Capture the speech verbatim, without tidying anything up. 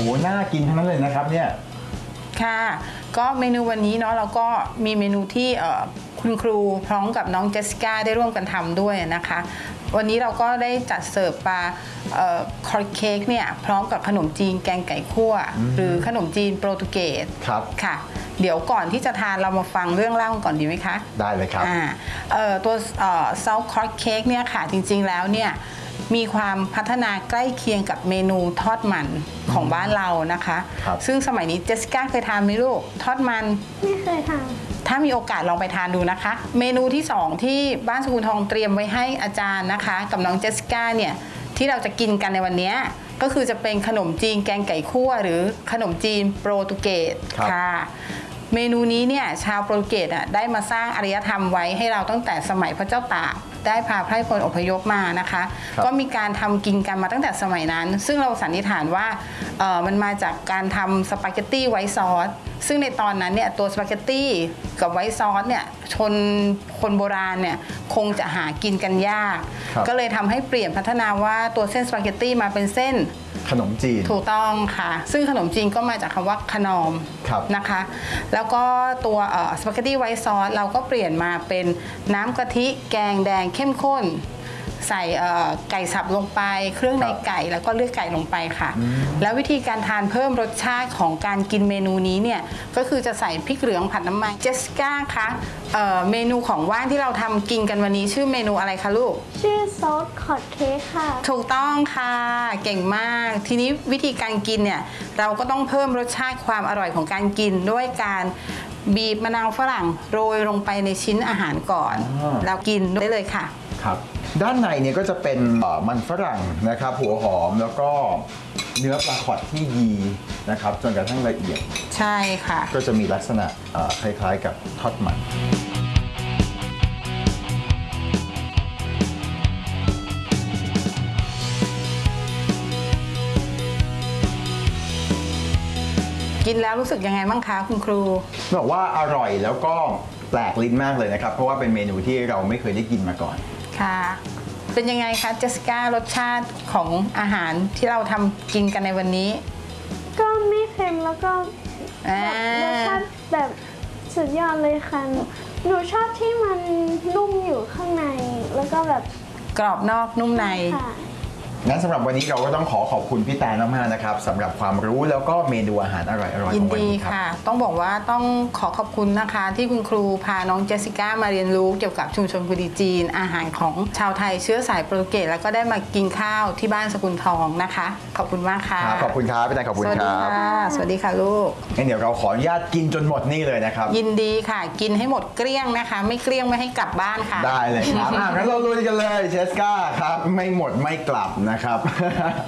หน่ากินทั้งนั้นเลยนะครับเนี่ยค่ะก็เมนูวันนี้เนาะเราก็มีเมนูที่คุณครูพร้อมกับน้องเจสสิก้าได้ร่วมกันทำด้วยนะคะวันนี้เราก็ได้จัดเสิร์ฟปลาคอร์เค้กเนี่ยพร้อมกับขนมจีนแกงไก่คั่วหรือขนมจีนโปรตุเกสครับค่ะเดี๋ยวก่อนที่จะทานเรามาฟังเรื่องเล่าก่อนดีไหมคะได้เลยครับอ่าตัวซอสคอร์เค้กเนี่ยค่ะจริงๆแล้วเนี่ยมีความพัฒนาใกล้เคียงกับเมนูทอดมันของบ้านเรานะคะซึ่งสมัยนี้เจสสิก้าเคยทานไหมลูกทอดมันไม่เคยทานถ้ามีโอกาสลองไปทานดูนะคะเมนูที่สองที่บ้านสกุลทองเตรียมไว้ให้อาจารย์นะคะกับน้องเจสสิก้าเนี่ยที่เราจะกินกันในวันนี้ก็คือจะเป็นขนมจีนแกงไก่คั่วหรือขนมจีนโปรตุเกสค่ะเมนูนี้เนี่ยชาวโปรตุเกสอ่ะได้มาสร้างอารยธรรมไว้ให้เราตั้งแต่สมัยพระเจ้าตากได้พาไพร่พลอพยพมานะคะก็มีการทำกินกันมาตั้งแต่สมัยนั้นซึ่งเราสันนิษฐานว่าเออมันมาจากการทำสปาเกตตี้ไวท์ซอสซึ่งในตอนนั้นเนี่ยตัวสปาเกตตี้กับไวท์ซอสเนี่ยชนคนโบราณเนี่ยคงจะหากินกันยากก็เลยทำให้เปลี่ยนพัฒนาว่าตัวเส้นสปาเกตตี้มาเป็นเส้นขนมจีนถูกต้องค่ะซึ่งขนมจีนก็มาจากคำว่าขนอมนะคะแล้วก็ตัวสปาเกตตี้ไวท์ซอสเราก็เปลี่ยนมาเป็นน้ำกะทิแกงแดงเข้มข้นใส่ไก่สับลงไปเครื่องในไก่แล้วก็เลือดไก่ลงไปค่ะแล้ววิธีการทานเพิ่มรสชาติของการกินเมนูนี้เนี่ยก็คือจะใส่พริกเหลืองผัดน้ำมันเจสสิก้าคะเเมนูของว่างที่เราทำกินกันวันนี้ชื่อเมนูอะไรคะลูกชื่อซอสคอร์เค้กค่ะถูกต้องค่ะเก่งมากทีนี้วิธีการกินเนี่ยเราก็ต้องเพิ่มรสชาติความอร่อยของการกินด้วยการบีบมะนาวฝรั่งโรยลงไปในชิ้นอาหารก่อนแล้วกินได้เลยค่ะครับด้านในเนี่ยก็จะเป็นมันฝรั่งนะครับหัวหอมแล้วก็เนื้อปลาขอดที่ยีนะครับจนกระทั่งละเอียดใช่ค่ะก็จะมีลักษณะคล้ายๆกับทอดมันกินแล้วรู้สึกยังไงบ้างคะคุณครูบอกว่าอร่อยแล้วก็แปลกลิ้นมากเลยนะครับเพราะว่าเป็นเมนูที่เราไม่เคยได้กินมาก่อนค่ะเป็นยังไงคะเจสสิก้ารสชาติของอาหารที่เราทำกินกันในวันนี้ก็ไม่เค็มแล้วก็รสชาติแบบสุดยอดเลยค่ะหนูชอบที่มันนุ่มอยู่ข้างในแล้วก็แบบกรอบนอกนุ่มในงั้นสำหรับวันนี้เราก็ต้องขอขอบคุณพี่แตนมากๆนะครับสำหรับความรู้แล้วก็เมนูอาหารอร่อยๆยินดีค่ะต้องบอกว่าต้องขอขอบคุณนะคะที่คุณครูพาน้องเจสสิก้ามาเรียนรู้เกี่ยวกับชุมชนกุดีจีนอาหารของชาวไทยเชื้อสายโปรตุเกสแล้วก็ได้มากินข้าวที่บ้านสกุลทองนะคะขอบคุณมากค่ะขอบคุณครับพี่แตนขอบคุณครับสวัสดีค่ะสวัสดีค่ะลูกงั้นเดี๋ยวเราขออนุญาตกินจนหมดนี่เลยนะครับยินดีค่ะกินให้หมดเกลี้ยงนะคะไม่เกลี้ยงไม่ให้กลับบ้านค่ะได้เลยครับงั้นเราลุยกันเลยเจสสิก้าครับไม่หมดไม่กลับนะครับ